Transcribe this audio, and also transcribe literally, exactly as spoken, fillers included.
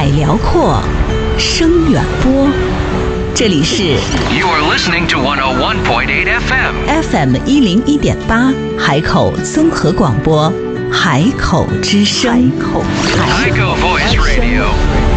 海辽阔，声远播。这里是 You are listening to one oh one point eight F M，F M 一零一点八，海口综合广播，海口之声， 海口 Voice Radio。